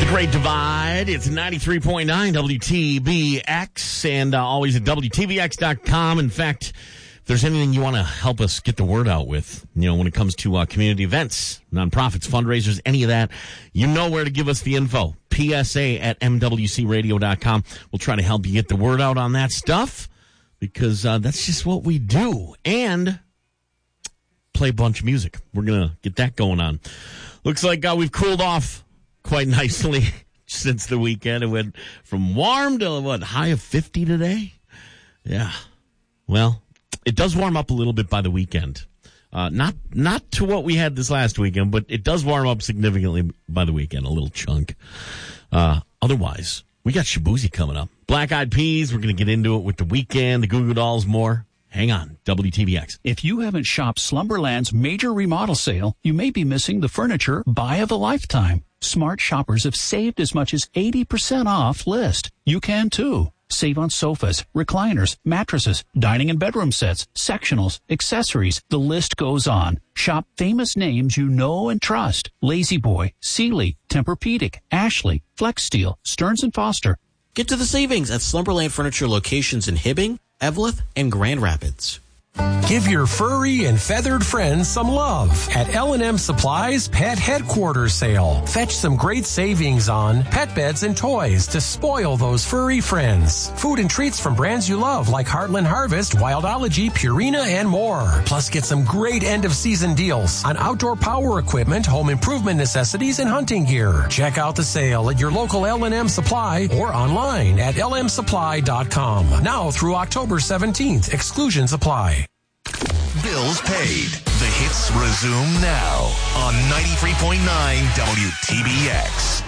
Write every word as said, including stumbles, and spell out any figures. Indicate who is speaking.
Speaker 1: The Great Divide. It's ninety-three point nine W T B X and uh, always at W T B X dot com. In fact, if there's anything you want to help us get the word out with, you know, when it comes to uh, community events, nonprofits, fundraisers, any of that, you know where to give us the info. P S A at M W C radio dot com. We'll try to help you get the word out on that stuff because uh, that's just what we do. And play a bunch of music. We're going to get that going on. Looks like uh, we've cooled off quite nicely since the weekend. It went from warm to, what, high of fifty today? Yeah. Well, it does warm up a little bit by the weekend. Uh, not not to what we had this last weekend, but it does warm up significantly by the weekend, a little chunk. Uh, otherwise, we got Shabuzi coming up. Black Eyed Peas, we're going to get into it with The Weeknd, the Goo Goo Dolls, more. Hang on, W T B X.
Speaker 2: If you haven't shopped Slumberland's major remodel sale, you may be missing the furniture buy of a lifetime. Smart shoppers have saved as much as eighty percent off list. You can too. Save on sofas, recliners, mattresses, dining and bedroom sets, sectionals, accessories. The list goes on. Shop famous names you know and trust. Lazy Boy, Sealy, Tempur-Pedic, Ashley, Flex Steel, Stearns and Foster.
Speaker 3: Get to the savings at Slumberland Furniture locations in Hibbing, Eveleth, and Grand Rapids.
Speaker 4: Give your furry and feathered friends some love at L and M Supply's Pet Headquarters Sale. Fetch some great savings on pet beds and toys to spoil those furry friends. Food and treats from brands you love like Heartland Harvest, Wildology, Purina, and more. Plus, get some great end-of-season deals on outdoor power equipment, home improvement necessities, and hunting gear. Check out the sale at your local L and M Supply or online at L M supply dot com. Now through October seventeenth. Exclusions apply.
Speaker 5: Bills paid. The hits resume now on ninety-three point nine W T B X.